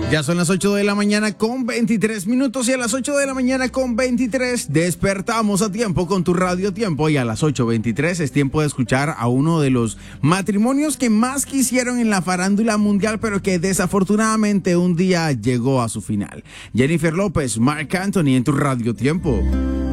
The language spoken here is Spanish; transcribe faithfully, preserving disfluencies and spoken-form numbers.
Ya son las ocho de la mañana con veintitrés minutos y a las ocho de la mañana con veintitrés despertamos a tiempo con tu Radio Tiempo y a las ocho veintitrés es tiempo de escuchar a uno de los matrimonios que más quisieron en la farándula mundial pero que desafortunadamente un día llegó a su final. Jennifer López, Marc Anthony en tu Radio Tiempo.